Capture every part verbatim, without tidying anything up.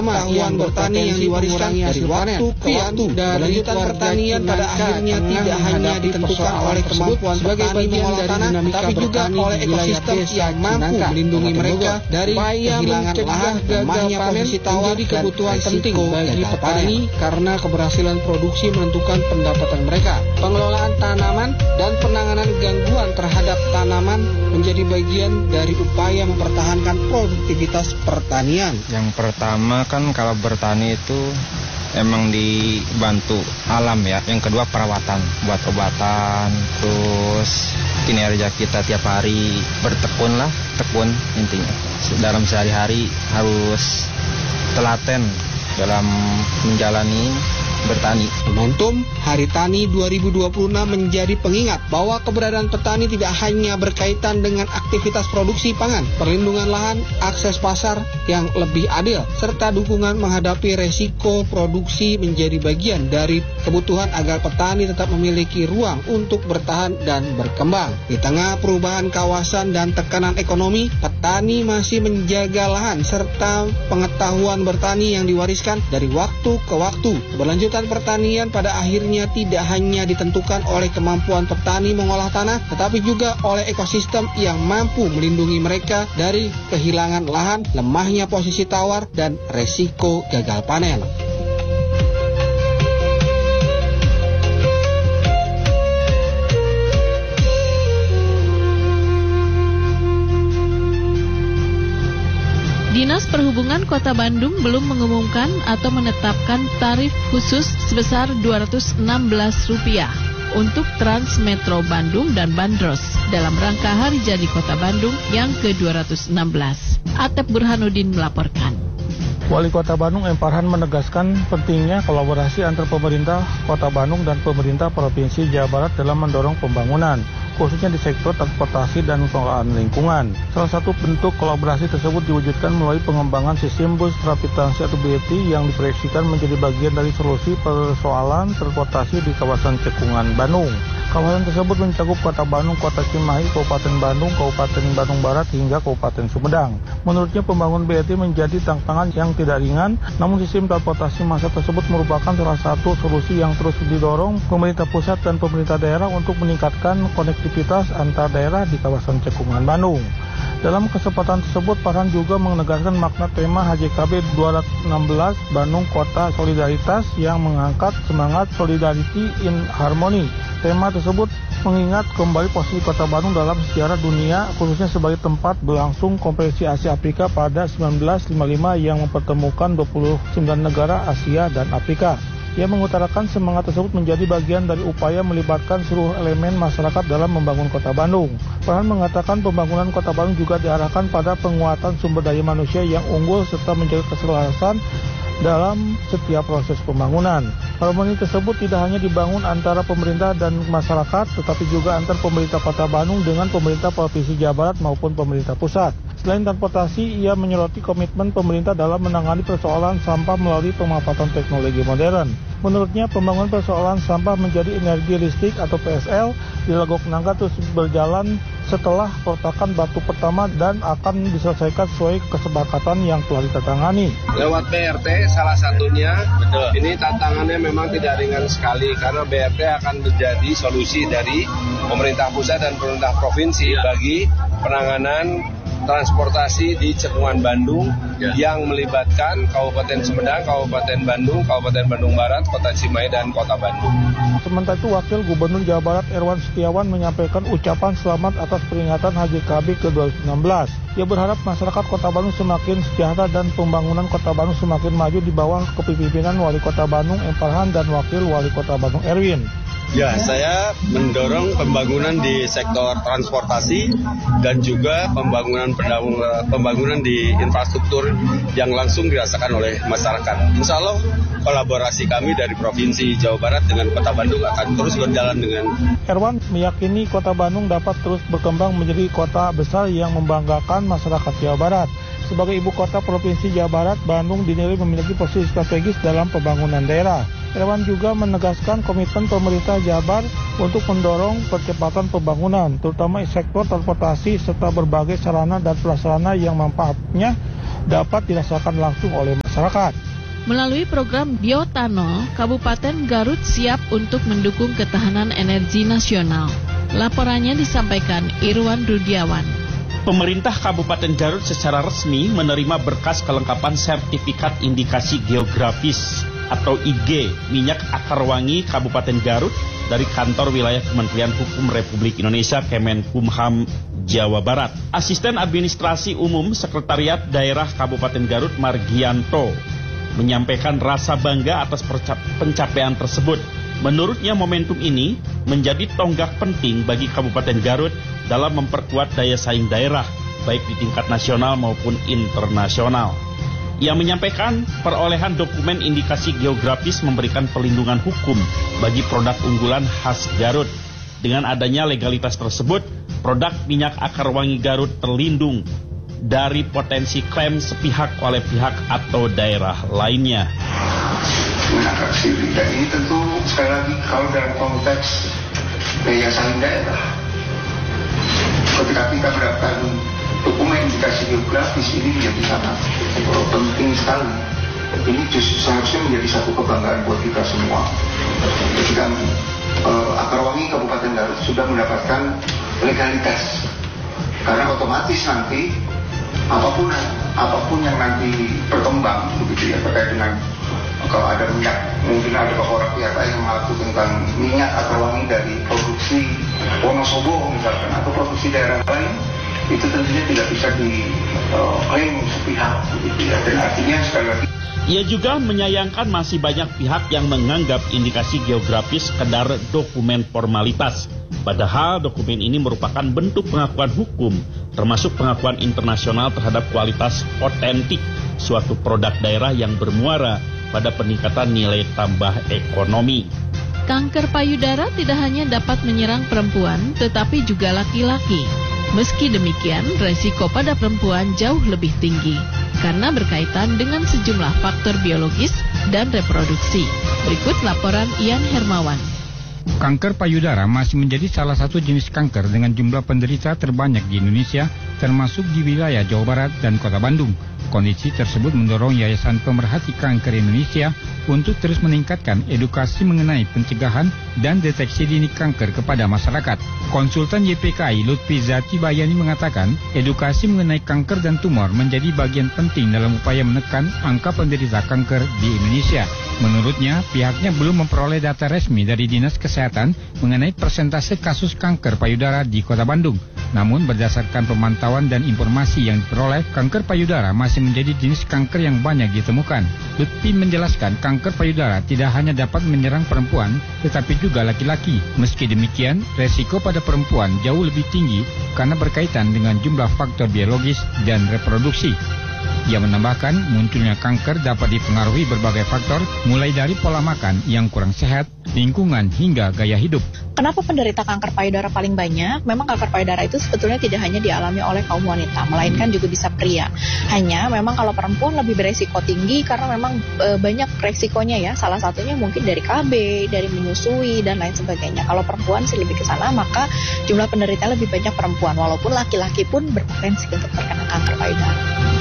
nama yang bertani yang diwariskan dari waktu ke waktu. Kelanjutan pertanian pada akhirnya tidak hanya ditentukan oleh kemampuan sebagai bagian dari dinamika tapi juga oleh ekosistem yang mampu melindungi mereka dari kehilangan lahan, lemahnya posisi tawar, menjadi kebutuhan penting bagi petani karena keberhasilan produksi menentukan pendapatan mereka. Pengelolaan tanaman dan penanganan gangguan terhadap tanaman menjadi bagian dari upaya mempertahankan produktivitas pertanian. Yang pertama kan kalau bertani itu emang dibantu alam ya. Yang kedua perawatan, buat obatan, terus kinerja kita tiap hari bertekun lah, tekun intinya. Dalam sehari-hari harus telaten dalam menjalani bertani. Momentum Hari Tani dua ribu dua puluh enam menjadi pengingat bahwa keberadaan petani tidak hanya berkaitan dengan aktivitas produksi pangan, perlindungan lahan, akses pasar yang lebih adil, serta dukungan menghadapi resiko produksi menjadi bagian dari kebutuhan agar petani tetap memiliki ruang untuk bertahan dan berkembang. Di tengah perubahan kawasan dan tekanan ekonomi, petani masih menjaga lahan serta pengetahuan bertani yang diwariskan dari waktu ke waktu. Keberlanjutan pertanian pada akhirnya tidak hanya ditentukan oleh kemampuan petani mengolah tanah, tetapi juga oleh ekosistem yang mampu melindungi mereka dari kehilangan lahan, lemahnya posisi tawar, dan resiko gagal panen. Dinas Perhubungan Kota Bandung belum mengumumkan atau menetapkan tarif khusus sebesar dua ratus enam belas rupiah untuk Trans Metro Bandung dan Bandros dalam rangka Hari Jadi Kota Bandung yang ke dua ratus enam belas. Atep Burhanuddin melaporkan. Wali Kota Bandung M. Farhan menegaskan pentingnya kolaborasi antar pemerintah Kota Bandung dan pemerintah Provinsi Jawa Barat dalam mendorong pembangunan, khususnya di sektor transportasi dan pengelolaan lingkungan. Salah satu bentuk kolaborasi tersebut diwujudkan melalui pengembangan sistem bus rapid transit atau B R T yang diproyeksikan menjadi bagian dari solusi persoalan transportasi di kawasan Cekungan, Bandung. Kawasan tersebut mencakup Kota Bandung, Kota Cimahi, Kabupaten Bandung, Kabupaten Bandung Barat, hingga Kabupaten Sumedang. Menurutnya pembangunan B R T menjadi tantangan yang tidak ringan, namun sistem transportasi massal tersebut merupakan salah satu solusi yang terus didorong pemerintah pusat dan pemerintah daerah untuk meningkatkan konektivitas antar daerah di kawasan Cekungan, Bandung. Dalam kesempatan tersebut, Farhan juga menegaskan makna tema H J K B dua ratus enam belas Bandung Kota Solidaritas yang mengangkat semangat Solidarity in Harmony. Tema tersebut mengingat kembali posisi Kota Bandung dalam sejarah dunia, khususnya sebagai tempat berlangsung Konferensi Asia Afrika pada seribu sembilan ratus lima puluh lima yang mempertemukan dua puluh sembilan negara Asia dan Afrika. Ia mengutarakan semangat tersebut menjadi bagian dari upaya melibatkan seluruh elemen masyarakat dalam membangun Kota Bandung. Farhan mengatakan pembangunan Kota Bandung juga diarahkan pada penguatan sumber daya manusia yang unggul serta menjaga keselarasan dalam setiap proses pembangunan. Harmoni tersebut tidak hanya dibangun antara pemerintah dan masyarakat, tetapi juga antar pemerintah Kota Bandung dengan pemerintah Provinsi Jawa Barat maupun pemerintah pusat. Selain transportasi, ia menyoroti komitmen pemerintah dalam menangani persoalan sampah melalui pemanfaatan teknologi modern. Menurutnya, pembangunan persoalan sampah menjadi energi listrik atau P S L di Legok Nangka terus berjalan setelah peletakan batu pertama dan akan diselesaikan sesuai kesepakatan yang telah ditandatangani. Lewat B R T salah satunya, betul. Ini tantangannya memang tidak ringan sekali karena B R T akan menjadi solusi dari pemerintah pusat dan pemerintah provinsi ya, bagi penanganan transportasi di Cekungan Bandung ya, yang melibatkan Kabupaten Sumedang, Kabupaten Bandung, Kabupaten Bandung Barat, Kota Cimahi, dan Kota Bandung. Sementara itu, Wakil Gubernur Jawa Barat Irwan Setiawan menyampaikan ucapan selamat atas peringatan H J K B ke dua ratus enam belas. Ia berharap masyarakat Kota Bandung semakin sejahtera dan pembangunan Kota Bandung semakin maju di bawah kepemimpinan Wali Kota Bandung M. Farhan dan Wakil Wali Kota Bandung Erwin. Ya, saya mendorong pembangunan di sektor transportasi dan juga pembangunan pembangunan di infrastruktur yang langsung dirasakan oleh masyarakat. Insya Allah kolaborasi kami dari Provinsi Jawa Barat dengan Kota Bandung akan terus berjalan dengan. Erwan meyakini Kota Bandung dapat terus berkembang menjadi kota besar yang membanggakan masyarakat Jawa Barat. Sebagai ibu kota Provinsi Jawa Barat, Bandung dinilai memiliki posisi strategis dalam pembangunan daerah. Irwan juga menegaskan komitmen pemerintah Jabar untuk mendorong percepatan pembangunan, terutama sektor transportasi serta berbagai sarana dan prasarana yang manfaatnya dapat dirasakan langsung oleh masyarakat. Melalui program Biotanol, Kabupaten Garut siap untuk mendukung ketahanan energi nasional. Laporannya disampaikan Irwan Rudiawan. Pemerintah Kabupaten Garut secara resmi menerima berkas kelengkapan sertifikat indikasi geografis atau I G minyak akar wangi Kabupaten Garut dari kantor wilayah Kementerian Hukum Republik Indonesia Kemenkumham Jawa Barat. Asisten Administrasi Umum Sekretariat Daerah Kabupaten Garut Margianto menyampaikan rasa bangga atas pencapaian tersebut. Menurutnya momentum ini menjadi tonggak penting bagi Kabupaten Garut dalam memperkuat daya saing daerah, baik di tingkat nasional maupun internasional. Ia menyampaikan perolehan dokumen indikasi geografis memberikan perlindungan hukum bagi produk unggulan khas Garut. Dengan adanya legalitas tersebut, produk minyak akar wangi Garut terlindung dari potensi klaim sepihak oleh pihak atau daerah lainnya. Menangkap sendiri, dan ini tentu sekali lagi kalau dalam konteks daya saing daerah, ketika kita mendapatkan dokumen indikasi geografis ini menjadi sangat penting sekali. Ini justru seharusnya menjadi satu kebanggaan buat kita semua. Ketika uh, Akar Wangi Kabupaten Garut sudah mendapatkan legalitas, karena otomatis nanti apapun apapun yang nanti berkembang begitu ya terkait dengan kalau ada minyak, mungkin ada beberapa pihak lain yang mengaku tentang minyak akar wangi dari produksi Wonosobo misalkan atau produksi daerah lain, itu tentunya tidak bisa diklaim uh, sepihak begitu ya. Dan artinya sekali lagi, ia juga menyayangkan masih banyak pihak yang menganggap indikasi geografis sekedar dokumen formalitas. Padahal dokumen ini merupakan bentuk pengakuan hukum, termasuk pengakuan internasional terhadap kualitas otentik suatu produk daerah yang bermuara pada peningkatan nilai tambah ekonomi. Kanker payudara tidak hanya dapat menyerang perempuan, tetapi juga laki-laki. Meski demikian, resiko pada perempuan jauh lebih tinggi karena berkaitan dengan sejumlah faktor biologis dan reproduksi. Berikut laporan Ian Hermawan. Kanker payudara masih menjadi salah satu jenis kanker dengan jumlah penderita terbanyak di Indonesia, termasuk di wilayah Jawa Barat dan Kota Bandung. Kondisi tersebut mendorong Yayasan Pemerhati Kanker Indonesia untuk terus meningkatkan edukasi mengenai pencegahan dan deteksi dini kanker kepada masyarakat. Konsultan Y P K I Lutfi Zati Bayani mengatakan, edukasi mengenai kanker dan tumor menjadi bagian penting dalam upaya menekan angka penderita kanker di Indonesia. Menurutnya, pihaknya belum memperoleh data resmi dari Dinas Kesehatan mengenai persentase kasus kanker payudara di Kota Bandung. Namun, berdasarkan pemantauan dan informasi yang diperoleh, kanker payudara masih menjadi jenis kanker yang banyak ditemukan. Lutfi menjelaskan, kanker payudara tidak hanya dapat menyerang perempuan, tetapi juga laki-laki. Meski demikian, resiko pada perempuan jauh lebih tinggi karena berkaitan dengan jumlah faktor biologis dan reproduksi. Ia menambahkan, munculnya kanker dapat dipengaruhi berbagai faktor, mulai dari pola makan yang kurang sehat, lingkungan, hingga gaya hidup. Kenapa penderita kanker payudara paling banyak? Memang kanker payudara itu sebetulnya tidak hanya dialami oleh kaum wanita, melainkan juga bisa pria. Hanya memang kalau perempuan lebih beresiko tinggi karena memang e, banyak resikonya ya. Salah satunya mungkin dari K B, dari menyusui, dan lain sebagainya. Kalau perempuan sih lebih ke sana, maka jumlah penderita lebih banyak perempuan. Walaupun laki-laki pun berpotensi untuk terkena kanker payudara.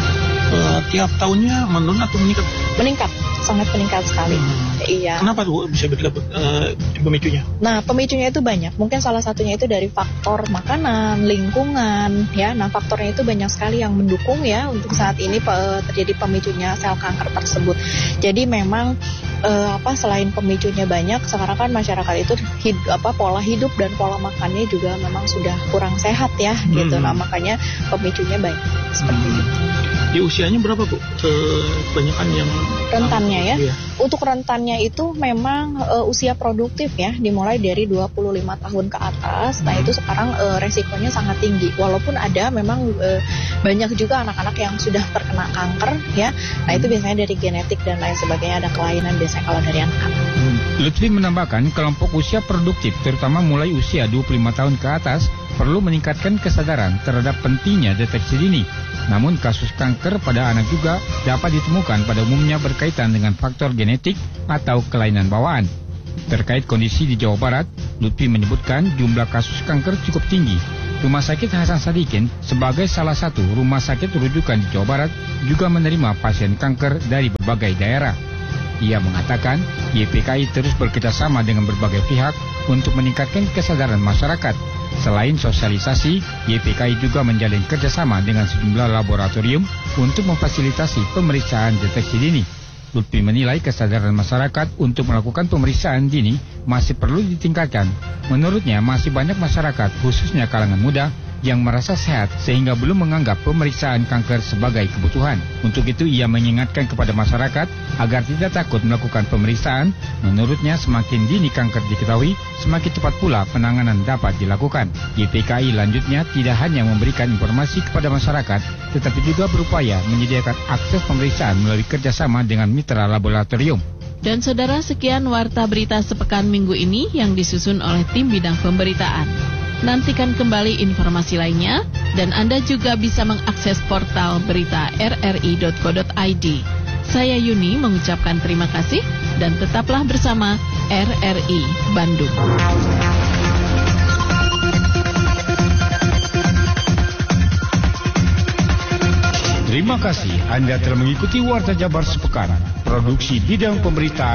Uh, tiap tahunnya menurun atau meningkat? Meningkat, sangat meningkat sekali. Hmm. Iya. Kenapa tuh bisa berlaku uh, pemicunya? Nah, pemicunya itu banyak. Mungkin salah satunya itu dari faktor makanan, lingkungan, ya. Nah, faktornya itu banyak sekali yang mendukung ya untuk saat ini pe- terjadi pemicunya sel kanker tersebut. Jadi memang uh, apa selain pemicunya banyak, sekarang kan masyarakat itu hid- apa pola hidup dan pola makannya juga memang sudah kurang sehat ya, hmm. gitu. Nah, makanya pemicunya banyak seperti hmm. itu. Di usianya berapa, Bu? Kebanyakan yang rentannya ya. Iya. Untuk rentannya itu memang uh, usia produktif ya, dimulai dari dua puluh lima tahun ke atas. Nah, itu sekarang uh, resikonya sangat tinggi. Walaupun ada memang uh, banyak juga anak-anak yang sudah terkena kanker ya. Nah, itu biasanya dari genetik dan lain sebagainya, ada kelainan biasanya kalau dari anak-anak. Lutfi menambahkan, kelompok usia produktif terutama mulai usia dua puluh lima tahun ke atas perlu meningkatkan kesadaran terhadap pentingnya deteksi dini. Namun kasus kanker pada anak juga dapat ditemukan pada umumnya berkaitan dengan faktor genetik atau kelainan bawaan. Terkait kondisi di Jawa Barat, Lutfi menyebutkan jumlah kasus kanker cukup tinggi. Rumah Sakit Hasan Sadikin sebagai salah satu rumah sakit rujukan di Jawa Barat juga menerima pasien kanker dari berbagai daerah. Ia mengatakan Y P K I terus bekerjasama dengan berbagai pihak untuk meningkatkan kesadaran masyarakat. Selain sosialisasi, Y P K I juga menjalin kerjasama dengan sejumlah laboratorium untuk memfasilitasi pemeriksaan deteksi dini. Lutfi menilai kesadaran masyarakat untuk melakukan pemeriksaan dini masih perlu ditingkatkan. Menurutnya masih banyak masyarakat, khususnya kalangan muda, yang merasa sehat sehingga belum menganggap pemeriksaan kanker sebagai kebutuhan. Untuk itu ia mengingatkan kepada masyarakat agar tidak takut melakukan pemeriksaan. Menurutnya semakin dini kanker diketahui, semakin cepat pula penanganan dapat dilakukan. Y P K I lanjutnya tidak hanya memberikan informasi kepada masyarakat, tetapi juga berupaya menyediakan akses pemeriksaan melalui kerjasama dengan mitra laboratorium. Dan saudara, sekian Warta Berita Sepekan Minggu ini yang disusun oleh tim bidang pemberitaan. Nantikan kembali informasi lainnya dan Anda juga bisa mengakses portal berita r r i dot co dot i d. Saya Yuni mengucapkan terima kasih dan tetaplah bersama R R I Bandung. Terima kasih Anda telah mengikuti Warta Jabar Sepekan, produksi bidang pemberitaan